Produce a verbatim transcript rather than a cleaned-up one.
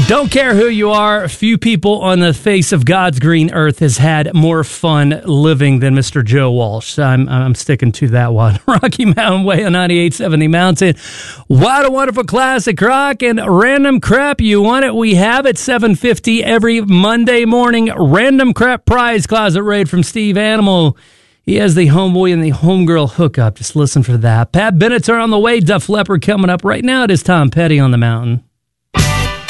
Don't care who you are, few people on the face of God's green earth has had more fun living than Mister Joe Walsh. I'm, I'm sticking to that one. Rocky Mountain Way on ninety-eight seventy Mountain. What a wonderful classic rock and random crap. You want it? We have it. seven fifty every Monday morning. Random crap prize closet raid from Steve Animal. He has the homeboy and the homegirl hookup. Just listen for that. Pat Bennett's are on the way. Def Leppard coming up right now. It is Tom Petty on the Mountain.